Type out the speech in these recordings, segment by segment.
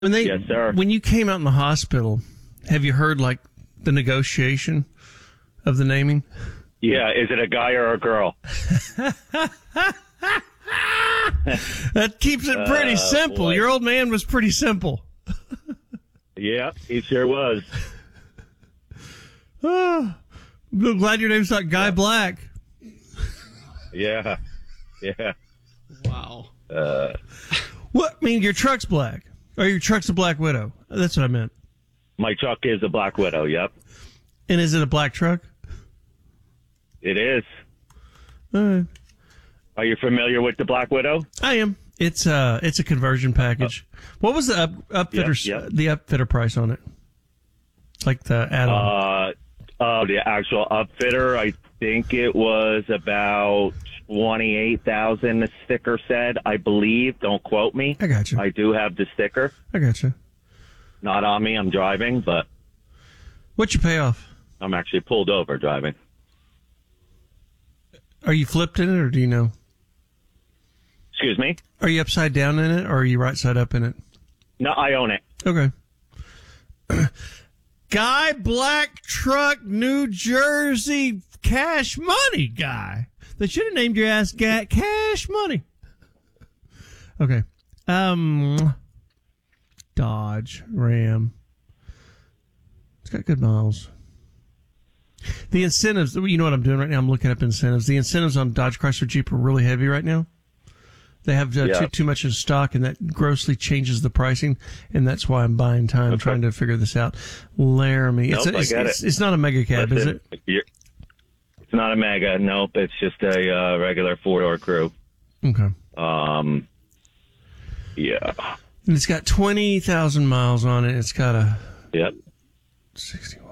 Yes, sir. When you came out in the hospital, have you heard like the negotiation of the naming? Yeah, is it a guy or a girl? That keeps it pretty simple. Boy. Your old man was pretty simple. Yeah, he sure was. I'm glad your name's not Guy Black. Yeah. Wow. What? I mean, your truck's black. Or your truck's a Black Widow. That's what I meant. My truck is a Black Widow, yep. And is it a black truck? It is. All right. Are you familiar with the Black Widow? I am. It's a conversion package. What was the the upfitter price on it? Like the add-on? The actual upfitter, I think it was about $28,000. The sticker said, I believe. Don't quote me. I got you. I do have the sticker. I got you. Not on me. I'm driving, but What's your payoff? I'm actually pulled over driving. Are you flipped in it, or do you know? Excuse me? Are you upside down in it, or are you right side up in it? No, I own it. Okay. Guy Black Truck, New Jersey, Cash Money Guy. They should have named your ass Cash Money. Okay. Dodge Ram. It's got good miles. The incentives, you know what I'm doing right now? I'm looking up incentives. The incentives on Dodge Chrysler Jeep are really heavy right now. They have too much in stock, and that grossly changes the pricing, and that's why I'm buying time trying to figure this out. Laramie. Nope, It's not a mega cab, is it? It's not a mega. Nope, it's just a regular four-door crew. Okay. Yeah. And it's got 20,000 miles on it. It's got a 61.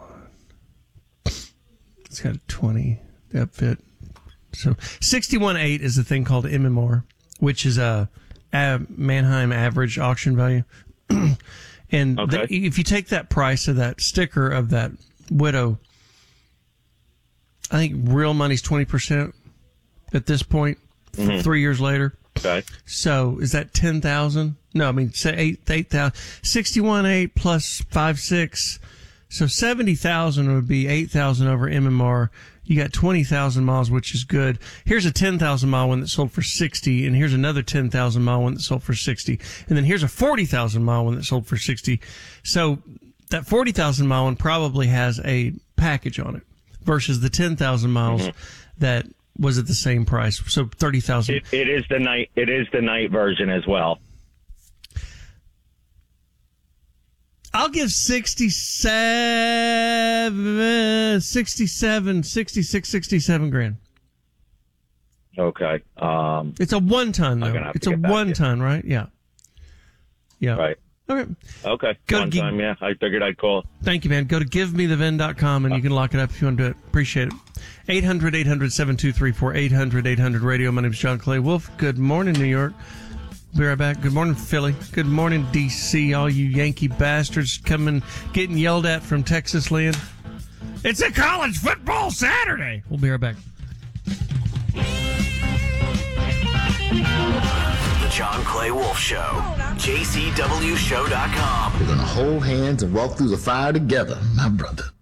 It's got a 20 upfit. So 61.8 is a thing called MMR, which is a Manheim average auction value. And if you take that price of that sticker of that Widow, I think real money's 20% at this point, 3 years later. Okay. So is that 10,000? No, I mean, say 8,000. 61.8 plus 5.6. So 70,000 would be 8,000 over MMR. You got 20,000 miles, which is good. Here's a 10,000 mile one that sold for 60, and here's another 10,000 mile one that sold for 60, and then here's a 40,000 mile one that sold for 60. So that 40,000 mile one probably has a package on it versus the 10,000 miles that was at the same price. So 30,000. It is the night. It is the night version as well. I'll give 66 grand. Okay. It's a 1 ton, though. It's a 1 ton, right? Yeah. Right. Okay. Okay. One time, yeah. I figured I'd call. Thank you, man. Go to givemethevin.com and you can lock it up if you want to do it. Appreciate it. 800-800-7234, 800-800-radio. My name's John Clay Wolf. Good morning, New York. Be right back. Good morning, Philly. Good morning, D.C. All you Yankee bastards getting yelled at from Texas land. It's a college football Saturday. We'll be right back. The John Clay Wolf Show. JCWShow.com. We're going to hold hands and walk through the fire together, my brother.